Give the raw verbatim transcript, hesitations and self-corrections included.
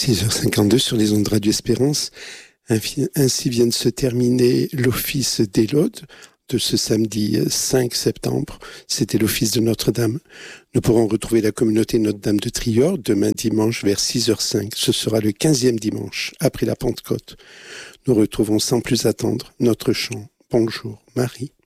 six heures cinquante-deux sur les ondes de Radio Espérance. Ainsi vient de se terminer l'office des laudes de ce samedi cinq septembre. C'était l'office de Notre-Dame. Nous pourrons retrouver la communauté Notre-Dame de Trior demain dimanche vers six heures cinq. Ce sera le quinzième dimanche après la Pentecôte. Nous retrouvons sans plus attendre notre chant. Bonjour Marie.